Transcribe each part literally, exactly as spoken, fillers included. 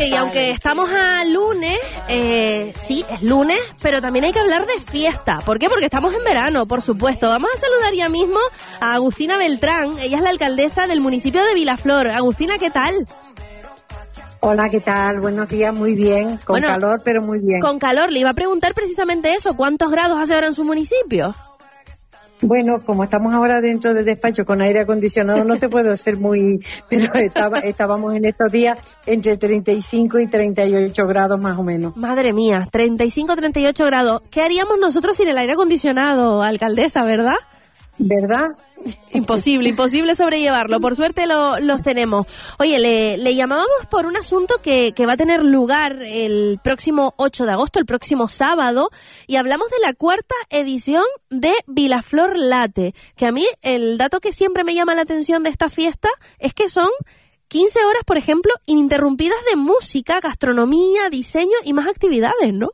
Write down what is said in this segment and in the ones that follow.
Oye, y aunque estamos a lunes, eh, sí, es lunes, pero también hay que hablar de fiesta. ¿Por qué? Porque estamos en verano, por supuesto. Vamos a saludar ya mismo a Agustina Beltrán. Ella es la alcaldesa del municipio de Vilaflor. Agustina, ¿qué tal? Hola, ¿qué tal? Buenos días, muy bien. Con bueno, calor, pero muy bien. Con calor. Le iba a preguntar precisamente eso. ¿Cuántos grados hace ahora en su municipio? Bueno, como estamos ahora dentro del despacho con aire acondicionado, no te puedo ser muy... Pero estaba, estábamos en estos días entre treinta y cinco y treinta y ocho grados más o menos. Madre mía, treinta y cinco, treinta y ocho grados. ¿Qué haríamos nosotros sin el aire acondicionado, alcaldesa, verdad? ¿Verdad? Imposible, imposible sobrellevarlo. Por suerte lo, los tenemos. Oye, le, le llamábamos por un asunto que, que va a tener lugar el próximo ocho de agosto, el próximo sábado, y hablamos de la cuarta edición de Vilaflor Late, que a mí el dato que siempre me llama la atención de esta fiesta es que son quince horas, por ejemplo, ininterrumpidas de música, gastronomía, diseño y más actividades, ¿no?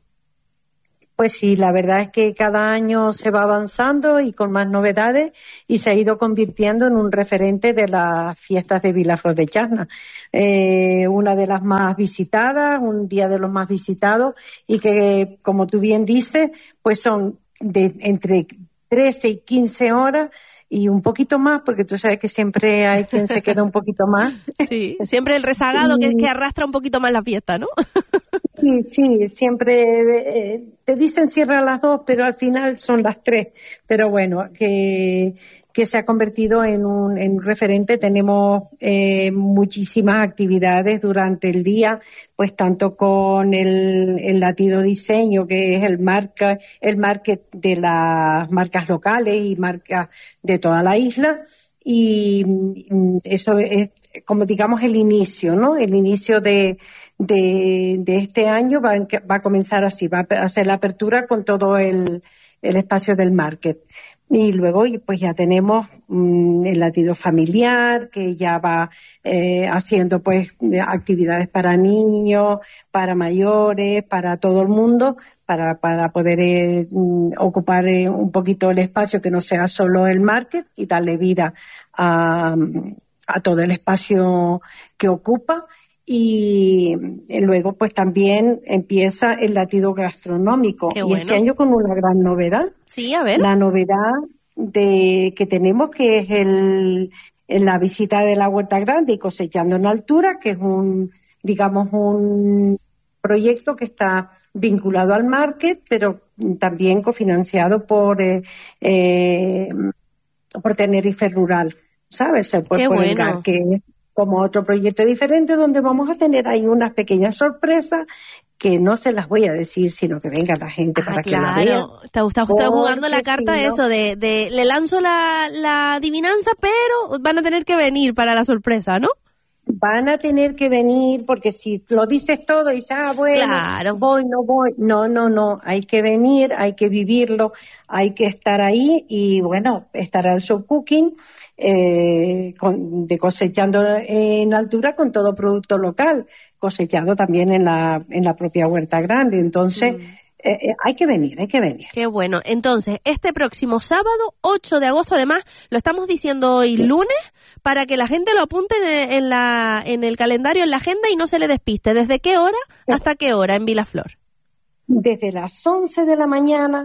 Pues sí, la verdad es que cada año se va avanzando y con más novedades y se ha ido convirtiendo en un referente de las fiestas de Vilaflor de Txasna. Eh, una de las más visitadas, un día de los más visitados y que, como tú bien dices, pues son de entre trece y quince horas y un poquito más, porque tú sabes que siempre hay quien se queda un poquito más. Sí, siempre el rezagado que, que arrastra un poquito más la fiesta, ¿no? Sí, sí, siempre eh, te dicen cierra a las dos, pero al final son las tres. Pero bueno, que, que se ha convertido en un, en un referente. Tenemos eh, muchísimas actividades durante el día, pues tanto con el, el latido diseño, que es el marca, el market de las marcas locales y marcas de toda la isla. Y eso es como digamos el inicio, ¿no? El inicio de, de, de este año va, va a comenzar así, va a hacer la apertura con todo el, el espacio del market. Y luego pues ya tenemos mmm, el latido familiar, que ya va eh, haciendo pues actividades para niños, para mayores, para todo el mundo, para, para poder eh, ocupar eh, un poquito el espacio que no sea solo el market y darle vida a, a todo el espacio que ocupa. Y luego pues también empieza el latido gastronómico. Qué bueno. Y este año con una gran novedad. Sí, a ver. La novedad de que tenemos que es el, la visita de la Huerta Grande y Cosechando en Altura, que es un, digamos, un proyecto que está vinculado al market, pero también cofinanciado por, eh, eh, por Tenerife Rural, ¿sabes? Por, Qué por bueno. el G A R, que como otro proyecto diferente donde vamos a tener ahí unas pequeñas sorpresas que no se las voy a decir, sino que venga la gente ah, para claro. que la vea. Está, está usted jugando la carta de si no, eso, de, de le lanzo la, la adivinanza, pero van a tener que venir para la sorpresa, ¿no? Van a tener que venir porque si lo dices todo y dices, ah, bueno, claro. voy, no voy. No, no, no. Hay que venir, hay que vivirlo, hay que estar ahí y, bueno, estará el show cooking eh, con, de Cosechando en Altura con todo producto local, cosechado también en la, en la propia Huerta Grande. Entonces, mm. Eh, eh, hay que venir, hay que venir. Qué bueno. Entonces, este próximo sábado, ocho de agosto, además, lo estamos diciendo hoy lunes, para que la gente lo apunte en, en, la, en el calendario, en la agenda y no se le despiste. ¿Desde qué hora hasta qué hora en Vilaflor? Desde las once de la mañana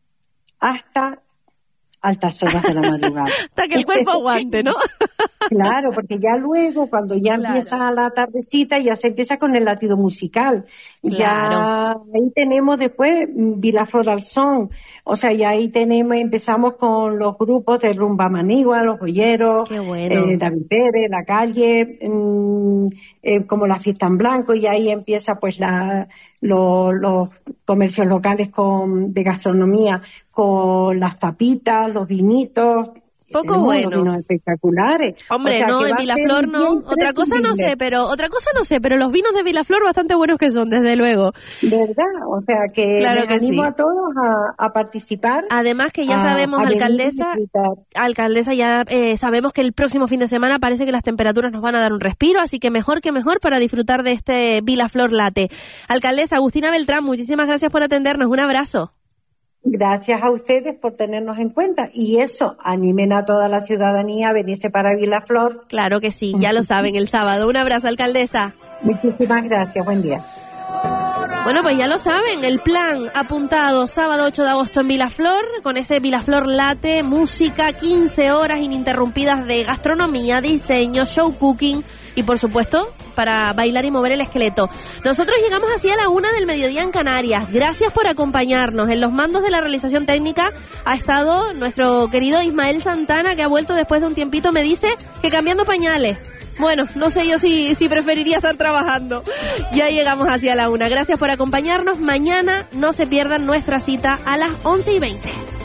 hasta altas horas de la madrugada. Hasta que el cuerpo aguante, ¿no? Claro, porque ya luego, cuando ya claro. empieza la tardecita, ya se empieza con el latido musical. Claro. Ya ahí tenemos después Vilaflor al Son. O sea, ya ahí tenemos, empezamos con los grupos de Rumba Manigua, Los Joyeros, bueno. eh, David Pérez, La Calle, mmm, eh, como la Fiesta en Blanco, y ahí empieza pues la, lo, los comercios locales con, de gastronomía, con las tapitas, los vinitos. Poco bueno. Unos vinos espectaculares. Hombre, o sea, no, en Vilaflor no. Otra cosa no sé, pero otra cosa no sé, pero los vinos de Vilaflor bastante buenos que son, desde luego. ¿Verdad? O sea, que claro les que animo sí. a todos a, a participar. Además que ya a, sabemos, a alcaldesa, alcaldesa, ya eh, sabemos que el próximo fin de semana parece que las temperaturas nos van a dar un respiro, así que mejor que mejor para disfrutar de este Vilaflor Late. Alcaldesa Agustina Beltrán, muchísimas gracias por atendernos. Un abrazo. Gracias a ustedes por tenernos en cuenta. Y eso, animen a toda la ciudadanía a venirse para Vilaflor. Claro que sí, ya lo saben, el sábado. Un abrazo, alcaldesa. Muchísimas gracias, buen día. Bueno, pues ya lo saben, el plan apuntado sábado ocho de agosto en Vilaflor, con ese Vilaflor Latte, música, quince horas ininterrumpidas de gastronomía, diseño, show cooking y por supuesto para bailar y mover el esqueleto. Nosotros llegamos así a la una del mediodía en Canarias. Gracias por acompañarnos. En los mandos de la realización técnica ha estado nuestro querido Ismael Santana, que ha vuelto después de un tiempito, me dice que cambiando pañales. Bueno, no sé yo si, si preferiría estar trabajando. Ya llegamos hacia la una. Gracias por acompañarnos. Mañana no se pierdan nuestra cita a las once y veinte.